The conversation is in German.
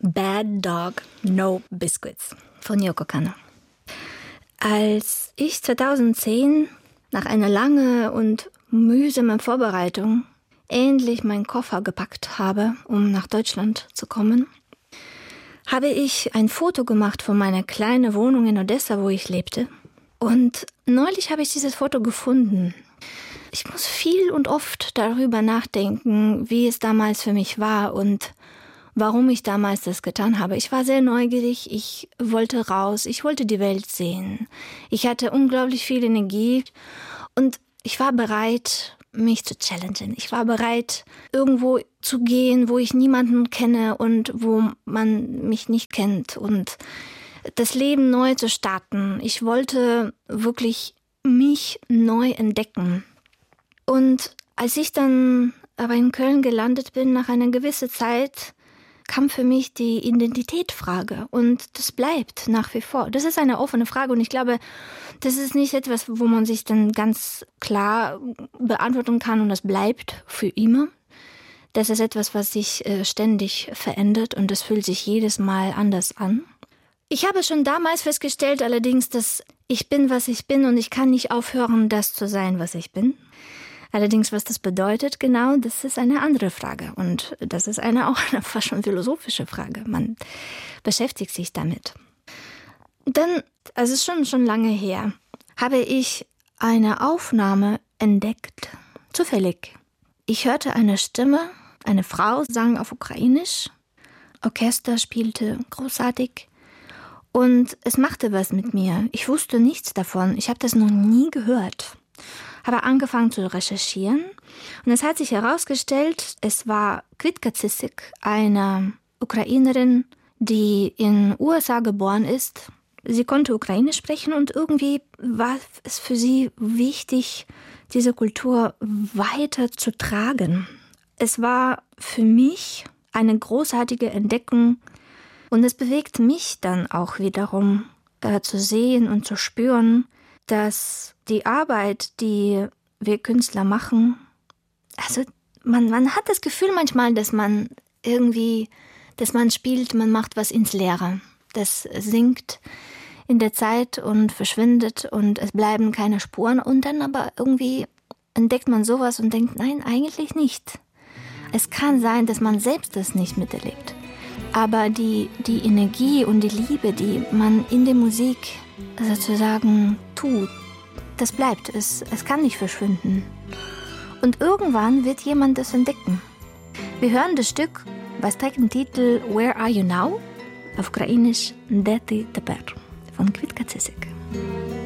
Bad Dog, No Biscuits von Yoko Kanno. Als ich 2010 nach einer langen und mühsamen Vorbereitung endlich meinen Koffer gepackt habe, um nach Deutschland zu kommen, habe ich ein Foto gemacht von meiner kleinen Wohnung in Odessa, wo ich lebte. Und neulich habe ich dieses Foto gefunden. Ich muss viel und oft darüber nachdenken, wie es damals für mich war und warum ich damals das getan habe. Ich war sehr neugierig, ich wollte raus, ich wollte die Welt sehen. Ich hatte unglaublich viel Energie und ich war bereit, mich zu challengen. Ich war bereit, irgendwo zu gehen, wo ich niemanden kenne und wo man mich nicht kennt und das Leben neu zu starten. Ich wollte wirklich mich neu entdecken. Und als ich dann aber in Köln gelandet bin, nach einer gewissen Zeit, kam für mich die Identitätsfrage und das bleibt nach wie vor. Das ist eine offene Frage und ich glaube, das ist nicht etwas, wo man sich dann ganz klar beantworten kann und das bleibt für immer. Das ist etwas, was sich ständig verändert und das fühlt sich jedes Mal anders an. Ich habe schon damals festgestellt allerdings, dass ich bin, was ich bin und ich kann nicht aufhören, das zu sein, was ich bin. Allerdings, was das bedeutet, genau, das ist eine andere Frage. Und das ist auch eine fast schon philosophische Frage. Man beschäftigt sich damit. Dann, also es ist schon lange her, habe ich eine Aufnahme entdeckt, zufällig. Ich hörte eine Stimme, eine Frau sang auf Ukrainisch, Orchester spielte großartig und es machte was mit mir. Ich wusste nichts davon, ich habe das noch nie gehört. Habe angefangen zu recherchieren und es hat sich herausgestellt, es war Kwitka Cisyk, eine Ukrainerin, die in den USA geboren ist. Sie konnte Ukrainisch sprechen und irgendwie war es für sie wichtig, diese Kultur weiter zu tragen. Es war für mich eine großartige Entdeckung und es bewegt mich dann auch wiederum zu sehen und zu spüren, dass die Arbeit, die wir Künstler machen, also man hat das Gefühl manchmal, dass man spielt, man macht was ins Leere. Das sinkt in der Zeit und verschwindet und es bleiben keine Spuren und dann aber irgendwie entdeckt man sowas und denkt, nein, eigentlich nicht. Es kann sein, dass man selbst das nicht miterlebt. Aber die Energie und die Liebe, die man in der Musik sozusagen tut, das bleibt. Es kann nicht verschwinden. Und irgendwann wird jemand das entdecken. Wir hören das Stück, was trägt den Titel Where Are You Now? Auf Ukrainisch Де ти тепер von Kwitka Cisyk.